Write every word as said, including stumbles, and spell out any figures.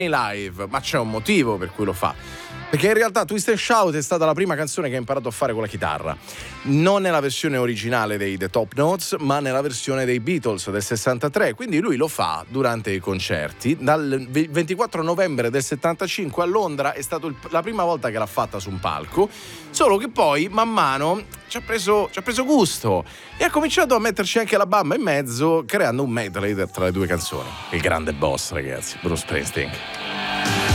live, ma c'è un motivo per cui lo fa. Perché in realtà Twist and Shout è stata la prima canzone che ha imparato a fare con la chitarra. Non nella versione originale dei The Top Notes, ma nella versione dei Beatles del sessantatré. Quindi lui lo fa durante i concerti. Dal ventiquattro novembre del settantacinque a Londra è stata la prima volta che l'ha fatta su un palco. Solo che poi, man mano, ci ha preso, ci ha preso gusto e ha cominciato a metterci anche la bamba in mezzo, creando un medley tra le due canzoni. Il grande boss, ragazzi, Bruce Springsteen.